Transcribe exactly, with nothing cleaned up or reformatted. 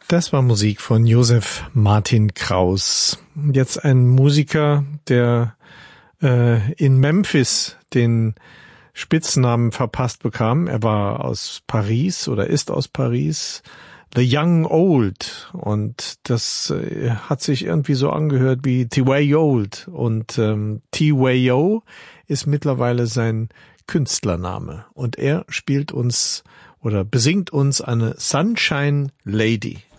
Das war Musik von Josef Martin Kraus. Jetzt ein Musiker, der äh, in Memphis den Spitznamen verpasst bekam. Er war aus Paris oder ist aus Paris. The Young Old. Und das äh, hat sich irgendwie so angehört wie T Way Old. Und ähm, T Way O ist mittlerweile sein Künstlername. Und er spielt uns oder besingt uns eine Sunshine Lady.